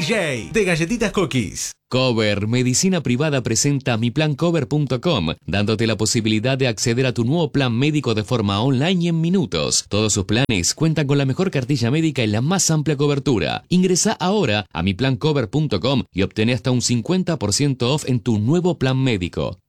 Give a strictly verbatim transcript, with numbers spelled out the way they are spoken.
J de Galletitas Cookies. Cover Medicina Privada presenta mi plan cover punto com, dándote la posibilidad de acceder a tu nuevo plan médico de forma online y en minutos. Todos sus planes cuentan con la mejor cartilla médica y la más amplia cobertura. Ingresa ahora a mi plan cover punto com y obtén hasta un cincuenta por ciento off en tu nuevo plan médico.